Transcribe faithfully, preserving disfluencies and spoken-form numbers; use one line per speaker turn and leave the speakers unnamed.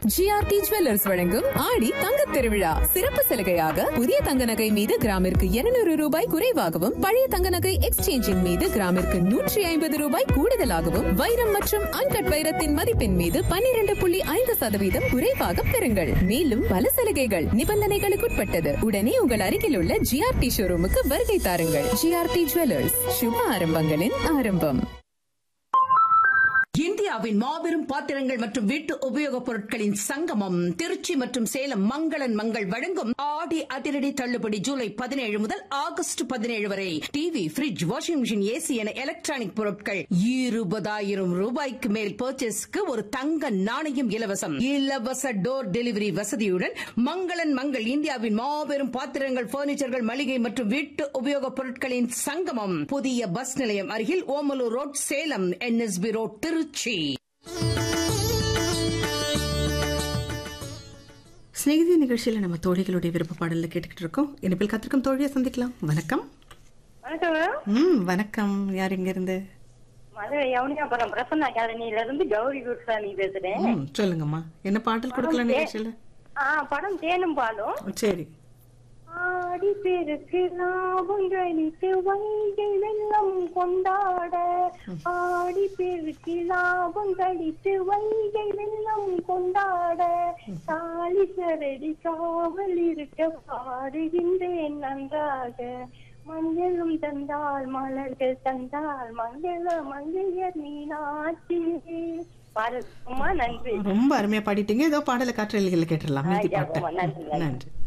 GRT jewellers வழங்கும் ஆடி தங்கத் திருவிழா சிறப்பு சலுகையாக புதிய தங்க நகை மீது கிராமிற்கு இருநூறு ரூபாய் குறைவாகவும் பழைய தங்க நகை எக்ஸ்சேஞ்சின் மீது கிராமிற்கு நூற்றி ஐம்பது ரூபாய் கூடுதலாகவும் வைரம் மற்றும் அன்கட் வைரத்தின் மதிப்பின் மீது பன்னிரண்டு புள்ளி ஐந்து சதவீதம் குறைவாக பெறுங்கள். மேலும் பல சலுகைகள் நிபந்தனைகளுக்குட்பட்டது. உடனே உங்கள் அருகில் உள்ள ஜிஆர்டி ஷோரூமுக்கு வருகை தாருங்கள். ஜிஆர்டி ஜுவல்லர்ஸ், சுப ஆரம்பங்களின் ஆரம்பம்.
இந்தியாவின் மாபெரும் பாத்திரங்கள் மற்றும் வீட்டு உபயோகப் பொருட்களின் சங்கமம் திருச்சி மற்றும் சேலம் மங்களன் மங்கள் வழங்கும் ஆடி அதிரடி தள்ளுபடி ஜூலை பதினேழு முதல் ஆகஸ்ட் பதினேழு வரை. TV, bridge, washing machine, AC என எலக்ட்ரானிக் பொருட்கள் இருபதாயிரம் ரூபாய்க்கு மேல் பர்ச்சேஸ்க்கு ஒரு தங்க நாணயம் இலவசம். இலவச டோர் டெலிவரி வசதியுடன் மங்களன் மங்கள் இந்தியாவின் மாபெரும் பாத்திரங்கள், பர்னிச்சர்கள், மளிகை மற்றும் வீட்டு உபயோகப் பொருட்களின் சங்கமம். புதிய பஸ் நிலையம் அருகில் Omalur road, Salem. NSP road, Trichy.
Snehithi நிகழ்ச்சியில நம்ம தோழிகளுடைய விருப்ப பாடல்ல கேட்டுக்கிட்டு இருக்கோம். இனிப்பில் காத்திருக்கும் தோழியை சந்திக்கலாம். வணக்கம். ம் வணக்கம். யார் இங்க இருந்து?
மதுரை யவுனியாபுரம் பிரசன்னா காலனியில இருந்து கௌரி குருசாமி பேசுறேன்.
சொல்லுங்கம்மா, என்ன பாடல் கொடுக்கலாம் நிகழ்ச்சியில?
படம் தேனும் பாலும்.
சரி.
ஆடி பெருக்கு லாபங்களித்து வைகை வெள்ளம் கொண்டாட, ஆடி பெருக்கு லாபங்களித்து வைகை வெள்ளம் கொண்டாட, தாலி சரடி காவல் இருக்க பாடுகின்றேன் நன்றாக, மஞ்சளும் தந்தால் மலர்கள் தந்தால் மங்கள மங்கையர் மீனாட்சி. பாரதமா நன்றி.
ரொம்ப அருமையா பாடிட்டீங்க. ஏதோ பாடலை காற்றலைகளை கேட்டுடலாம். நன்றி.